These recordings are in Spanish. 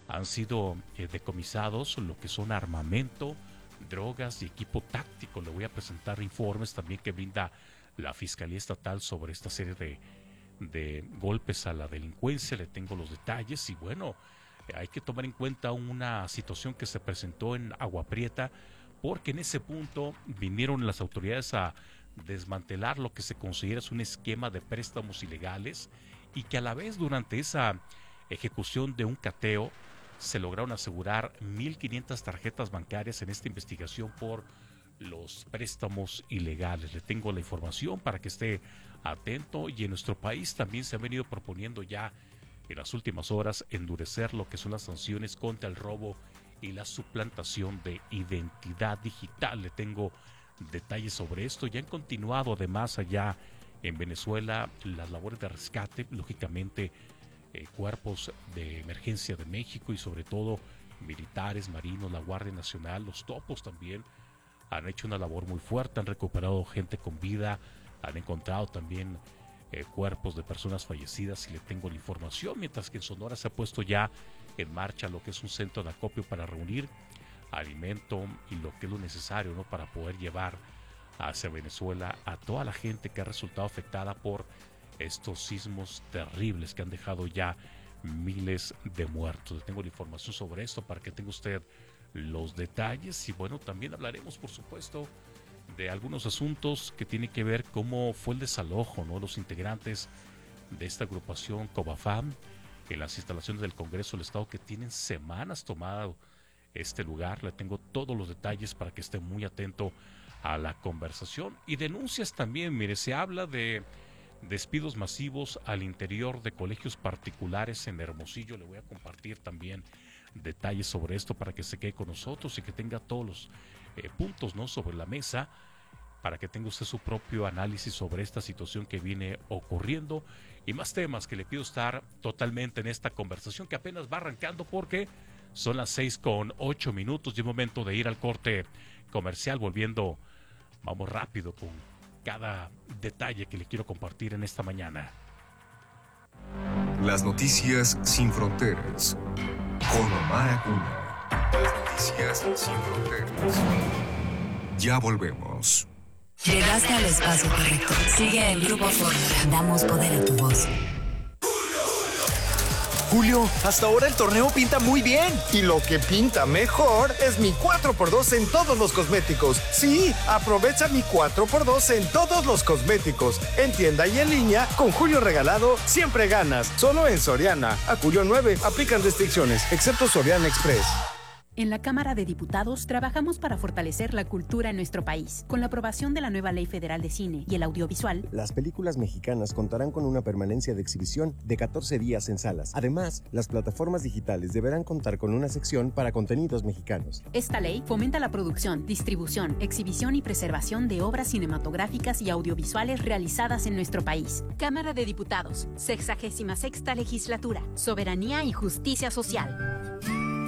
han sido decomisados lo que son armamento, drogas y equipo táctico. Le voy a presentar informes también que brinda la Fiscalía Estatal sobre esta serie de golpes a la delincuencia. Le tengo los detalles y bueno, hay que tomar en cuenta una situación que se presentó en Agua Prieta, porque en ese punto vinieron las autoridades a desmantelar lo que se considera es un esquema de préstamos ilegales, y que a la vez durante esa ejecución de un cateo se lograron asegurar 1,500 tarjetas bancarias en esta investigación por los préstamos ilegales. Le tengo la información para que esté atento. Y en nuestro país también se han venido proponiendo ya en las últimas horas endurecer lo que son las sanciones contra el robo y la suplantación de identidad digital. Le tengo detalles sobre esto. Ya han continuado además allá en Venezuela las labores de rescate, lógicamente cuerpos de emergencia de México y sobre todo militares, marinos, la Guardia Nacional, los topos también han hecho una labor muy fuerte, han recuperado gente con vida, han encontrado también cuerpos de personas fallecidas, y le tengo la información, mientras que en Sonora se ha puesto ya en marcha lo que es un centro de acopio para reunir alimento y lo que es lo necesario, ¿no?, para poder llevar hacia Venezuela a toda la gente que ha resultado afectada por estos sismos terribles que han dejado ya miles de muertos. Le tengo la información sobre esto para que tenga usted los detalles. Y bueno, también hablaremos, por supuesto, de algunos asuntos que tienen que ver cómo fue el desalojo, ¿no?, los integrantes de esta agrupación Covafam en las instalaciones del Congreso del Estado, que tienen semanas tomado este lugar. Le tengo todos los detalles para que esté muy atento a la conversación. Y denuncias también, mire, se habla de despidos masivos al interior de colegios particulares en Hermosillo. Le voy a compartir también detalles sobre esto para que se quede con nosotros y que tenga todos los puntos, ¿no?, sobre la mesa, para que tenga usted su propio análisis sobre esta situación que viene ocurriendo, y más temas que le pido estar totalmente en esta conversación que apenas va arrancando, porque son las 6:08 y es momento de ir al corte comercial. Volviendo, vamos rápido con cada detalle que le quiero compartir en esta mañana. Las noticias sin fronteras con Omar Acuna. Las noticias sin fronteras. Ya volvemos. Llegaste al espacio correcto. Sigue el Grupo Fórmula. Damos poder a tu voz. Julio, hasta ahora el torneo pinta muy bien. Y lo que pinta mejor es mi 4x2 en todos los cosméticos. Sí, aprovecha mi 4x2 en todos los cosméticos. En tienda y en línea, con Julio regalado, siempre ganas. Solo en Soriana. A Julio 9, aplican restricciones, excepto Soriana Express. En la Cámara de Diputados trabajamos para fortalecer la cultura en nuestro país. Con la aprobación de la nueva Ley Federal de Cine y el Audiovisual, las películas mexicanas contarán con una permanencia de exhibición de 14 días en salas. Además, las plataformas digitales deberán contar con una sección para contenidos mexicanos. Esta ley fomenta la producción, distribución, exhibición y preservación de obras cinematográficas y audiovisuales realizadas en nuestro país. Cámara de Diputados, 66ª Legislatura, Soberanía y Justicia Social.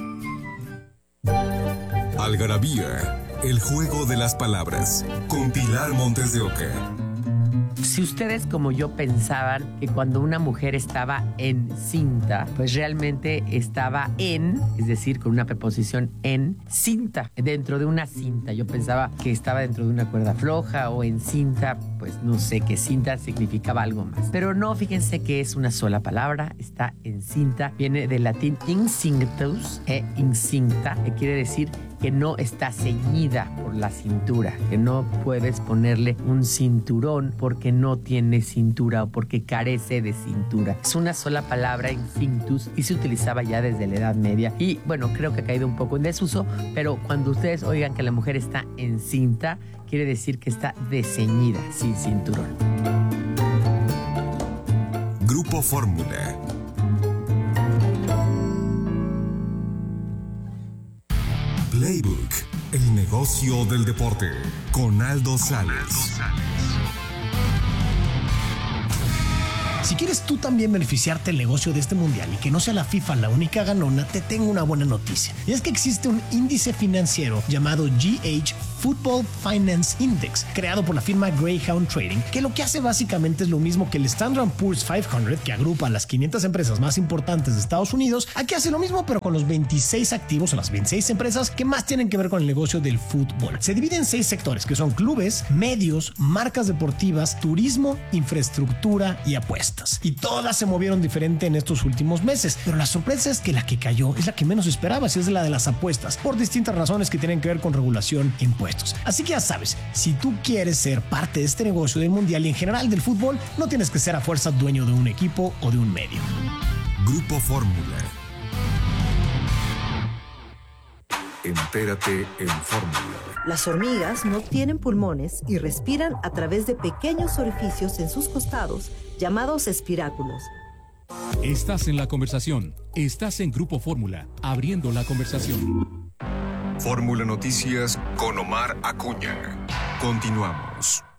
Algarabía, el juego de las palabras, con Pilar Montes de Oca. Si ustedes como yo pensaban que cuando una mujer estaba encinta, pues realmente estaba es decir, con una preposición en cinta, dentro de una cinta. Yo pensaba que estaba dentro de una cuerda floja o en cinta, pues no sé, que cinta significaba algo más. Pero no, fíjense que es una sola palabra, está encinta, viene del latín incinctus, incinta, que quiere decir que no está ceñida por la cintura, que no puedes ponerle un cinturón porque no tiene cintura o porque carece de cintura. Es una sola palabra, incinctus, y se utilizaba ya desde la Edad Media. Y bueno, creo que ha caído un poco en desuso, pero cuando ustedes oigan que la mujer está encinta, quiere decir que está desceñida, sin cinturón. Grupo Fórmula. Playbook, el negocio del deporte, con Aldo Sales. Si quieres tú también beneficiarte del negocio de este mundial y que no sea la FIFA la única ganona, te tengo una buena noticia. Y es que existe un índice financiero llamado GH Football Finance Index, creado por la firma Greyhound Trading, que lo que hace básicamente es lo mismo que el Standard & Poor's 500, que agrupa a las 500 empresas más importantes de Estados Unidos. Aquí hace lo mismo, pero con los 26 activos o las 26 empresas que más tienen que ver con el negocio del fútbol. Se divide en 6 sectores, que son clubes, medios, marcas deportivas, turismo, infraestructura y apuestas. Y todas se movieron diferente en estos últimos meses, pero la sorpresa es que la que cayó es la que menos esperabas, y es la de las apuestas, por distintas razones que tienen que ver con regulación e impuestos. Así que ya sabes, si tú quieres ser parte de este negocio del mundial y en general del fútbol, no tienes que ser a fuerza dueño de un equipo o de un medio. Grupo Fórmula. Entérate en Fórmula. Las hormigas no tienen pulmones y respiran a través de pequeños orificios en sus costados, llamados espiráculos. Estás en la conversación. Estás en Grupo Fórmula, abriendo la conversación. Fórmula Noticias con Omar Acuña. Continuamos.